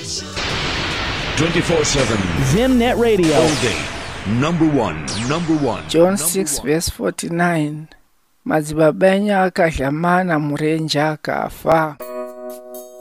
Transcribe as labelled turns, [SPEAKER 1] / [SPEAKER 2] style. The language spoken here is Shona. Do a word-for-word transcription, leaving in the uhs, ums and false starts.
[SPEAKER 1] twenty-four seven.
[SPEAKER 2] Zimnet Radio.
[SPEAKER 1] All day. Number one. Number one.
[SPEAKER 3] John six verse forty-nine. Mazibabenya akadlamana murenja akafa.